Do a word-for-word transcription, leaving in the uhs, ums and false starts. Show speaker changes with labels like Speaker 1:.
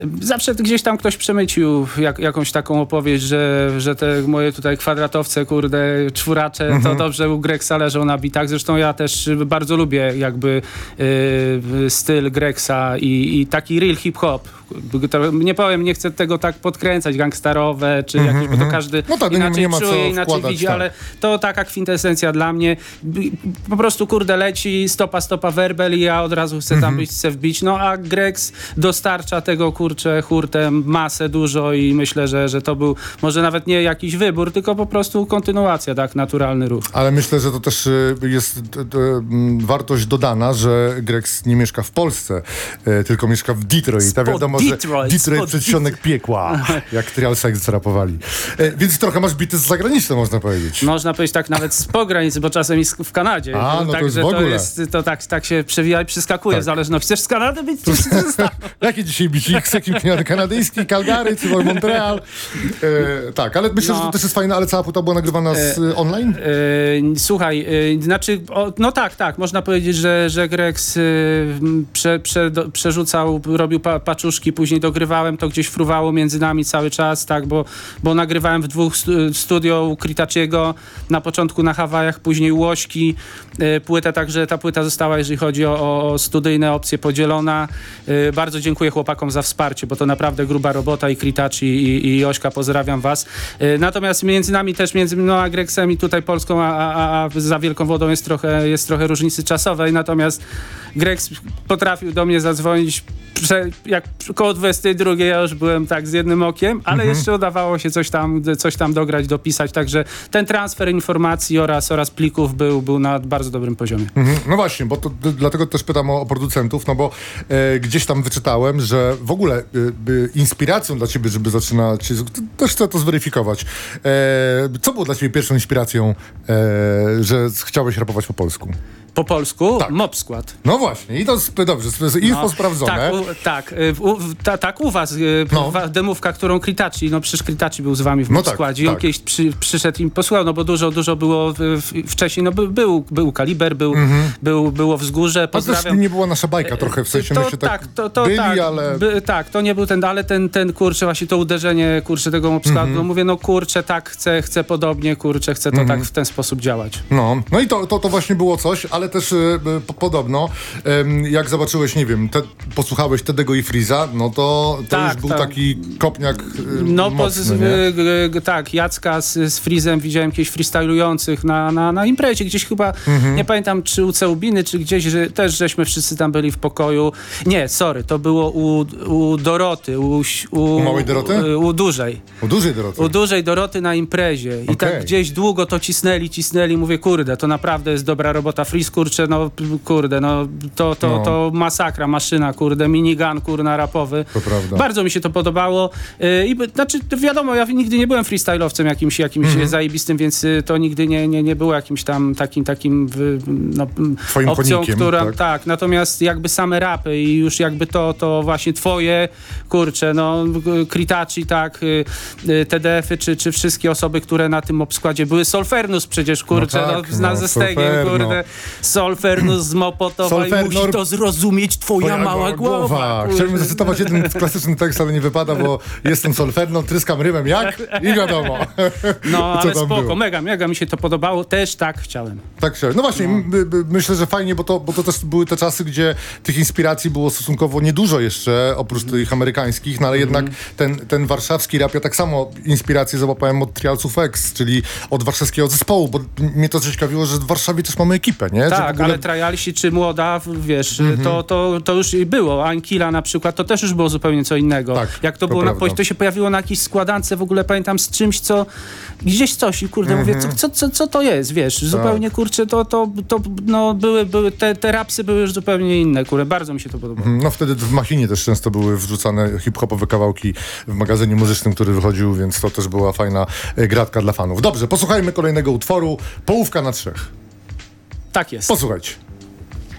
Speaker 1: Zawsze gdzieś tam ktoś przemycił jak, jakąś taką opowieść, że, że te moje tutaj kwadratowce, kurde, czwóracze, mm-hmm. to dobrze u Gregsa leżą na bitach. Zresztą ja też bardzo lubię jakby y, styl Gregsa i, i taki real hip-hop. Nie powiem, nie chcę tego tak podkręcać, gangstarowe, czy
Speaker 2: mm-hmm.
Speaker 1: jakieś, bo to każdy
Speaker 2: no tak,
Speaker 1: inaczej
Speaker 2: nie, nie ma
Speaker 1: czuje, inaczej
Speaker 2: wkładać,
Speaker 1: widzi,
Speaker 2: tak.
Speaker 1: ale to taka kwintesencja dla mnie. Po prostu, kurde, leci, stopa, stopa, werbel i ja od razu chcę tam mm-hmm. być, chcę wbić. No a Gregs dostarcza tego, kurczę, hurtem masę dużo i myślę, że, że to był może nawet nie jakiś wybór, tylko po prostu kontynuacja, tak, naturalny ruch.
Speaker 2: Ale myślę, że to też jest to, to, wartość dodana, że Gregs nie mieszka w Polsce, e, tylko mieszka w Detroit. A wiadomo,
Speaker 1: Detroit,
Speaker 2: że Detroit przedsionek piekła, jak Trial Sex rapowali. E, więc trochę masz bity z zagraniczne, można powiedzieć.
Speaker 1: Można powiedzieć tak nawet z pogranicy, bo czasem jest w Kanadzie.
Speaker 2: A, no
Speaker 1: Także
Speaker 2: to jest w ogóle.
Speaker 1: To, jest, to tak, tak się przewija i przeskakuje tak. w zależności. Chcesz z Kanady być? Czy
Speaker 2: Jakie dzisiaj bici? Z jakim klimatem? Kanadyjski, Calgary czy Montreal? E, tak, ale myślę, no. że to też jest fajne, ale cała płyta była nagrywana z, e, online?
Speaker 1: E, słuchaj, e, znaczy, o, no tak, tak, można powiedzieć, że, że Gregs e, prze, prze, do, przerzucał, robił pa, paczuszki, później dogrywałem, to gdzieś fruwało między nami cały czas, tak, bo, bo nagrywałem w dwóch stu, studio u Kritaciego, na początku na Hawajach, później u Łośki, e, płytę, także ta płyta została, jeżeli chodzi o, o studyjne opcje, podzielona. E, bardzo dziękuję chłopakom za wsparcie, bo to naprawdę gruba robota i Kritaci i, i Ośka, pozdrawiam was. E, natomiast między nami też, między no, a Gregsem i tutaj Polską, a, a, a za Wielką Wodą jest trochę, jest trochę różnicy czasowej, natomiast Gregs potrafił do mnie zadzwonić prze, jak koło dwudziestej drugiej, ja już byłem tak z jednym okiem, ale mhm. jeszcze udawało się coś tam, coś tam dograć, dopisać, także ten transfer informacji oraz, oraz plików był, był na bardzo dobrym poziomie.
Speaker 2: Mhm. No właśnie, bo to, d- dlatego też pytam o, o producentów, no bo e, gdzieś tam wyczytałem, że w ogóle e, by inspiracją dla ciebie, żeby zaczynać, też chcę to zweryfikować. E, co było dla ciebie pierwszą inspiracją, e, że chciałeś rapować po polsku?
Speaker 1: Po polsku?
Speaker 2: Tak.
Speaker 1: Mob Skład.
Speaker 2: No właśnie, i to jest dobrze, to jest info
Speaker 1: no,
Speaker 2: sprawdzone.
Speaker 1: Tak, u, tak, u, ta, tak u was, no. demówka, którą Kritaci, no przecież Kritaci był z wami w
Speaker 2: no
Speaker 1: Mob
Speaker 2: tak,
Speaker 1: Składzie i
Speaker 2: tak.
Speaker 1: on kiedyś przy, przyszedł i posłuchał, no bo dużo, dużo było w, w, wcześniej, no by, był, był Kaliber, był, mm-hmm. był, było Wzgórze, pozdrawiam.
Speaker 2: To też nie była nasza bajka trochę, w sensie
Speaker 1: to,
Speaker 2: my się tak,
Speaker 1: tak to, to,
Speaker 2: byli,
Speaker 1: tak,
Speaker 2: ale...
Speaker 1: By, tak, to nie był ten, ale ten, ten kurczę, właśnie to uderzenie, kurczę, tego Mob Składu, mm-hmm. no mówię, no kurczę, tak, chcę, chcę podobnie, kurczę, chcę to mm-hmm. tak w ten sposób działać.
Speaker 2: No, no i to, to, to właśnie było coś, ale też y, po, podobno, y, jak zobaczyłeś, nie wiem, te, posłuchałeś Tedego i Freeza, no to, to
Speaker 1: tak,
Speaker 2: już był
Speaker 1: tak.
Speaker 2: taki kopniak y,
Speaker 1: no,
Speaker 2: mocny,
Speaker 1: po,
Speaker 2: nie?
Speaker 1: G, g, tak, Jacka z, z Freezem widziałem kiedyś freestylujących na, na, na imprezie, gdzieś chyba, mm-hmm. nie pamiętam, czy u Ceubiny, czy gdzieś, że też żeśmy wszyscy tam byli w pokoju. Nie, sorry, to było u, u Doroty, u, u,
Speaker 2: u małej Doroty?
Speaker 1: U, u dużej.
Speaker 2: U dużej Doroty?
Speaker 1: U dużej Doroty na imprezie. I
Speaker 2: okay.
Speaker 1: tak gdzieś długo to cisnęli, cisnęli, mówię, kurde, to naprawdę jest dobra robota. Freeze, kurczę, no, kurde, no, to, to, no. to masakra, maszyna, kurde, minigun, kurna, rapowy.
Speaker 2: To prawda.
Speaker 1: Bardzo mi się to podobało. Yy, i, znaczy, wiadomo, ja nigdy nie byłem freestylowcem jakimś, jakimś mm-hmm. zajebistym, więc y, to nigdy nie, nie, nie było jakimś tam takim, takim y, no, opcją,
Speaker 2: konikiem,
Speaker 1: która,
Speaker 2: tak?
Speaker 1: tak, natomiast jakby same rapy i już jakby to, to właśnie twoje, kurczę, no, Kritaci, tak, y, y, T D F-y, czy, czy wszystkie osoby, które na tym obskładzie były, Solfernus przecież, kurczę, no, tak, no, no, ze Stegiem, kurde, Solfernus z Mopotowa i musi to zrozumieć twoja, twoja mała głowa. głowa.
Speaker 2: Chciałbym zacytować jeden klasyczny tekst, ale nie wypada, bo jestem Solferno, tryskam rymem jak i wiadomo.
Speaker 1: No, ale spoko, było. mega, mega mi się to podobało, też tak chciałem.
Speaker 2: Tak chciałem. No właśnie, no. My, my, myślę, że fajnie, bo to, bo to też były te czasy, gdzie tych inspiracji było stosunkowo niedużo jeszcze, oprócz mm. tych amerykańskich, no ale mm. jednak ten, ten warszawski rap, ja tak samo inspirację załapałem od Trialsów X, czyli od warszawskiego zespołu, bo mnie to ciekawiło, że w Warszawie też mamy ekipę, nie?
Speaker 1: Tak,
Speaker 2: ogóle...
Speaker 1: ale Trialsi czy Młoda, wiesz, mm-hmm. to, to, to już było. Ankila na przykład, to też już było zupełnie co innego.
Speaker 2: Tak,
Speaker 1: Jak to,
Speaker 2: to
Speaker 1: było, na, to się pojawiło na jakiejś składance, w ogóle pamiętam z czymś, co gdzieś coś i kurde, mm-hmm. mówię, co, co, co, co to jest, wiesz, tak. zupełnie kurczę, to, to, to no były, były te, te rapsy były już zupełnie inne, kurde, bardzo mi się to podobało.
Speaker 2: Mm, no wtedy w Machinie też często były wrzucane hip-hopowe kawałki w magazynie muzycznym, który wychodził, więc to też była fajna e, gratka dla fanów. Dobrze, posłuchajmy kolejnego utworu, Połówka na trzech.
Speaker 1: Tak jest.
Speaker 2: Posłuchajcie.